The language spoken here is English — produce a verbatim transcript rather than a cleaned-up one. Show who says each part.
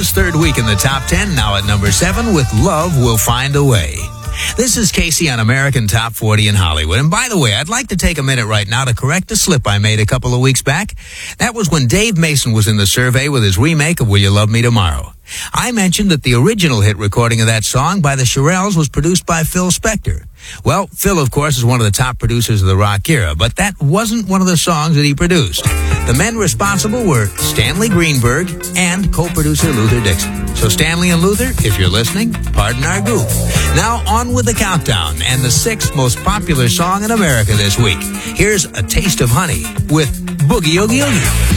Speaker 1: his third week in the top ten, now at number seven with Love Will Find a Way. This is Casey on American Top forty in Hollywood. And by the way, I'd like to take a minute right now to correct a slip I made a couple of weeks back. That was when Dave Mason was in the survey with his remake of Will You Love Me Tomorrow. I mentioned that the original hit recording of that song by the Shirelles was produced by Phil Spector. Well, Phil, of course, is one of the top producers of the rock era, but that wasn't one of the songs that he produced. The men responsible were Stanley Greenberg and co-producer Luther Dixon. So Stanley and Luther, if you're listening, pardon our goof. Now on with the countdown and the sixth most popular song in America this week. Here's A Taste of Honey with Boogie Oogie Oogie.